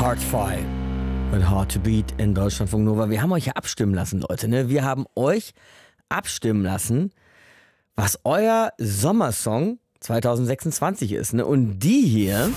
Hardfire mit Hard to Beat in Deutschlandfunk Nova. Wir haben euch ja abstimmen lassen, Leute. Ne? Wir haben euch abstimmen lassen, was euer Sommersong 2026 ist. Ne? Und die hier